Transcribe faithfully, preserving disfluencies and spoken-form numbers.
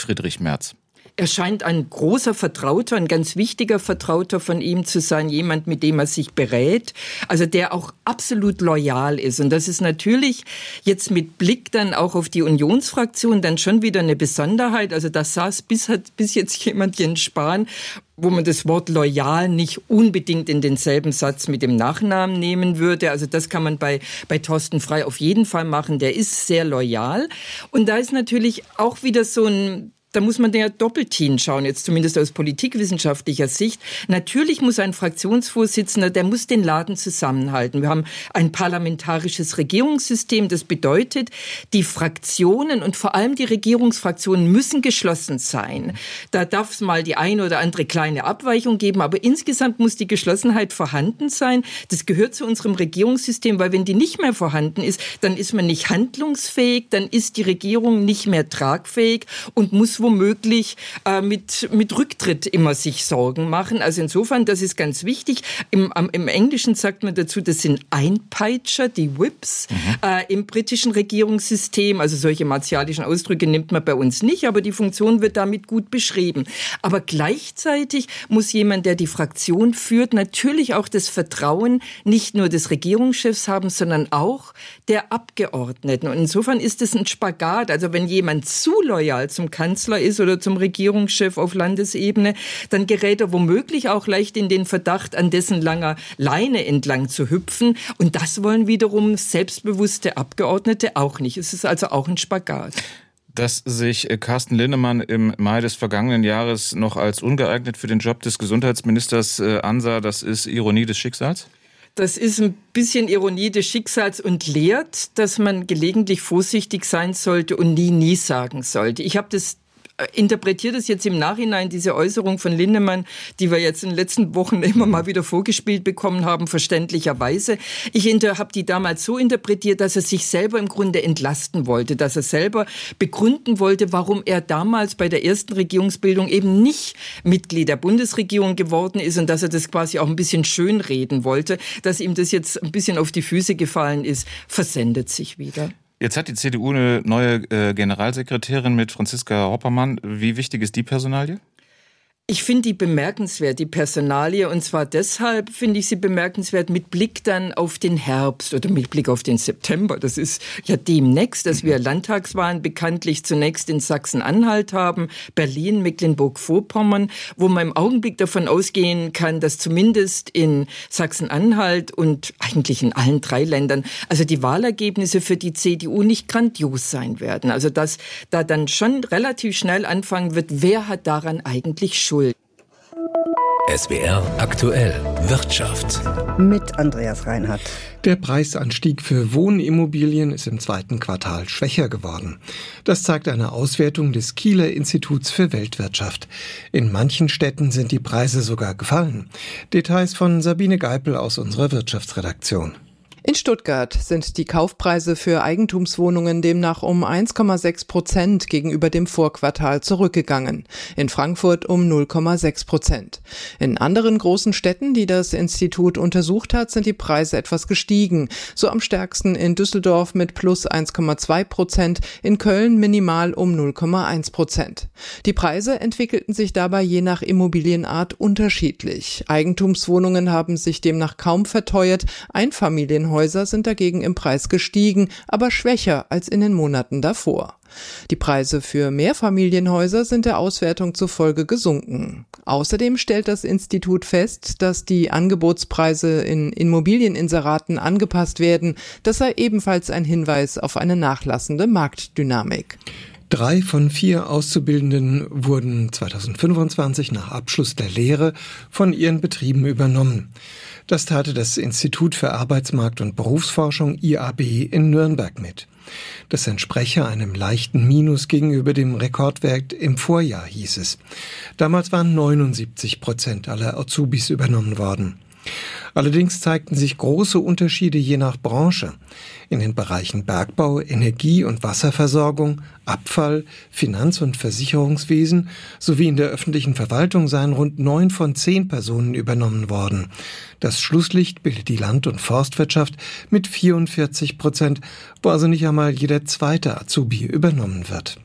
Friedrich Merz? Er scheint ein großer Vertrauter, ein ganz wichtiger Vertrauter von ihm zu sein, jemand, mit dem er sich berät, also der auch absolut loyal ist. Und das ist natürlich jetzt mit Blick dann auch auf die Unionsfraktion dann schon wieder eine Besonderheit. Also da saß bis, bis jetzt jemand, Jens Spahn, wo man das Wort loyal nicht unbedingt in denselben Satz mit dem Nachnamen nehmen würde. Also das kann man bei, bei Thorsten Frey auf jeden Fall machen. Der ist sehr loyal. Und da ist natürlich auch wieder so ein... Da muss man ja doppelt hinschauen, jetzt zumindest aus politikwissenschaftlicher Sicht. Natürlich muss ein Fraktionsvorsitzender, der muss den Laden zusammenhalten. Wir haben ein parlamentarisches Regierungssystem. Das bedeutet, die Fraktionen und vor allem die Regierungsfraktionen müssen geschlossen sein. Da darf es mal die eine oder andere kleine Abweichung geben, aber insgesamt muss die Geschlossenheit vorhanden sein. Das gehört zu unserem Regierungssystem, weil wenn die nicht mehr vorhanden ist, dann ist man nicht handlungsfähig, dann ist die Regierung nicht mehr tragfähig und muss womöglich äh, mit, mit Rücktritt immer sich Sorgen machen. Also insofern, das ist ganz wichtig. Im, am, im Englischen sagt man dazu, das sind Einpeitscher, die Whips, mhm. äh, im britischen Regierungssystem. Also solche martialischen Ausdrücke nimmt man bei uns nicht, aber die Funktion wird damit gut beschrieben. Aber gleichzeitig muss jemand, der die Fraktion führt, natürlich auch das Vertrauen nicht nur des Regierungschefs haben, sondern auch der Abgeordneten. Und insofern ist es ein Spagat. Also wenn jemand zu loyal zum Kanzler ist oder zum Regierungschef auf Landesebene, dann gerät er womöglich auch leicht in den Verdacht, an dessen langer Leine entlang zu hüpfen. Und das wollen wiederum selbstbewusste Abgeordnete auch nicht. Es ist also auch ein Spagat. Dass sich Carsten Linnemann im Mai des vergangenen Jahres noch als ungeeignet für den Job des Gesundheitsministers ansah, das ist Ironie des Schicksals? Das ist ein bisschen Ironie des Schicksals und lehrt, dass man gelegentlich vorsichtig sein sollte und nie, nie sagen sollte. Ich habe das interpretiere das jetzt im Nachhinein, diese Äußerung von Linnemann, die wir jetzt in den letzten Wochen immer mal wieder vorgespielt bekommen haben, verständlicherweise. Ich habe die damals so interpretiert, dass er sich selber im Grunde entlasten wollte, dass er selber begründen wollte, warum er damals bei der ersten Regierungsbildung eben nicht Mitglied der Bundesregierung geworden ist und dass er das quasi auch ein bisschen schönreden wollte. Dass ihm das jetzt ein bisschen auf die Füße gefallen ist, versendet sich wieder. Jetzt hat die C D U eine neue äh, Generalsekretärin mit Franziska Hoppermann. Wie wichtig ist die Personalie? Ich finde die bemerkenswert, die Personalie, und zwar deshalb finde ich sie bemerkenswert mit Blick dann auf den Herbst oder mit Blick auf den September. Das ist ja demnächst, dass wir Landtagswahlen bekanntlich zunächst in Sachsen-Anhalt haben, Berlin, Mecklenburg-Vorpommern, wo man im Augenblick davon ausgehen kann, dass zumindest in Sachsen-Anhalt und eigentlich in allen drei Ländern, also die Wahlergebnisse für die C D U nicht grandios sein werden. Also dass da dann schon relativ schnell anfangen wird, wer hat daran eigentlich Schuld? S W R aktuell Wirtschaft mit Andreas Reinhardt. Der Preisanstieg für Wohnimmobilien ist im zweiten Quartal schwächer geworden. Das zeigt eine Auswertung des Kieler Instituts für Weltwirtschaft. In manchen Städten sind die Preise sogar gefallen. Details von Sabine Geipel aus unserer Wirtschaftsredaktion. In Stuttgart sind die Kaufpreise für Eigentumswohnungen demnach um eins Komma sechs Prozent gegenüber dem Vorquartal zurückgegangen. In Frankfurt um null Komma sechs Prozent. In anderen großen Städten, die das Institut untersucht hat, sind die Preise etwas gestiegen. So am stärksten in Düsseldorf mit plus eins Komma zwei Prozent, in Köln minimal um null Komma eins Prozent. Die Preise entwickelten sich dabei je nach Immobilienart unterschiedlich. Eigentumswohnungen haben sich demnach kaum verteuert, Einfamilienhäuser Häuser sind dagegen im Preis gestiegen, aber schwächer als in den Monaten davor. Die Preise für Mehrfamilienhäuser sind der Auswertung zufolge gesunken. Außerdem stellt das Institut fest, dass die Angebotspreise in Immobilieninseraten angepasst werden. Das sei ebenfalls ein Hinweis auf eine nachlassende Marktdynamik. Drei von vier Auszubildenden wurden zweitausendfünfundzwanzig nach Abschluss der Lehre von ihren Betrieben übernommen. Das teilte das Institut für Arbeitsmarkt- und Berufsforschung I A B in Nürnberg mit. Das entspreche einem leichten Minus gegenüber dem Rekordwert im Vorjahr, hieß es. Damals waren neunundsiebzig Prozent aller Azubis übernommen worden. Allerdings zeigten sich große Unterschiede je nach Branche. In den Bereichen Bergbau, Energie- und Wasserversorgung, Abfall, Finanz- und Versicherungswesen sowie in der öffentlichen Verwaltung seien rund neun von zehn Personen übernommen worden. Das Schlusslicht bildet die Land- und Forstwirtschaft mit vierundvierzig Prozent, wo also nicht einmal jeder zweite Azubi übernommen wird.